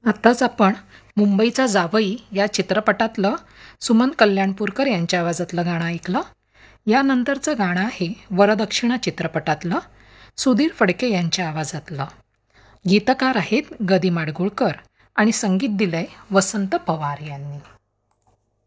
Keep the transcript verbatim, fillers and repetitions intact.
आत्ताच आपण मुंबईचा जावई या चित्रपटातलं सुमन कल्याणपूरकर यांच्या आवाजातलं गाणं ऐकलं. यानंतरचं गाणं आहे वरदक्षिणा चित्रपटातलं सुधीर फडके यांच्या आवाजातलं. गीतकार आहेत ग दी माडगूळकर आणि संगीत दिलंय वसंत पवार यांनी.